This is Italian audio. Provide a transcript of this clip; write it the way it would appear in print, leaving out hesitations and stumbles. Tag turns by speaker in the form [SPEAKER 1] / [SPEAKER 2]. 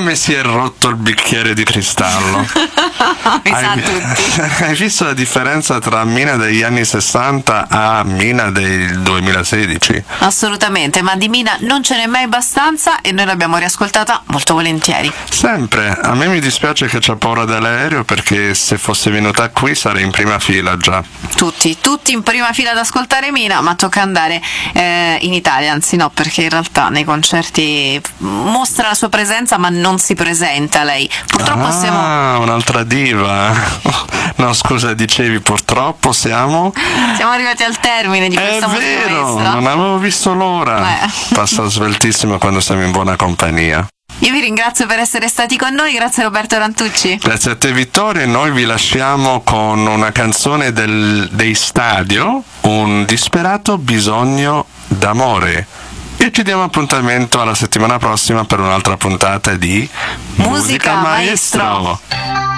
[SPEAKER 1] come si è rotto il bicchiere di cristallo.
[SPEAKER 2] Mi sa tutti.
[SPEAKER 1] Hai visto la differenza tra Mina degli anni 60 a Mina del 2016?
[SPEAKER 2] Assolutamente, ma di Mina non ce n'è mai abbastanza e noi l'abbiamo riascoltata molto volentieri.
[SPEAKER 1] Sempre. A me mi dispiace che c'ha paura dell'aereo, perché se fosse venuta qui sarei in prima fila già.
[SPEAKER 2] Tutti in prima fila ad ascoltare Mina, ma tocca andare in Italia, anzi no, perché in realtà nei concerti mostra la sua presenza ma non si presenta lei. Purtroppo siamo
[SPEAKER 1] un'altra diva. No, scusa, dicevi purtroppo siamo
[SPEAKER 2] arrivati al termine di questa
[SPEAKER 1] È vero,
[SPEAKER 2] maestra.
[SPEAKER 1] non avevo visto l'ora. Passa sveltissimo quando siamo in buona compagnia.
[SPEAKER 2] Io vi ringrazio per essere stati con noi, grazie Roberto Rantucci.
[SPEAKER 1] Grazie a te Vittorio, e noi vi lasciamo con una canzone dei Stadio, Un disperato bisogno d'amore. E ci diamo appuntamento alla settimana prossima per un'altra puntata di
[SPEAKER 2] Musica Maestro.